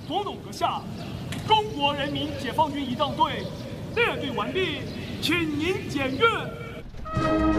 总统阁下，中国人民解放军仪仗队列队完毕，请您检阅。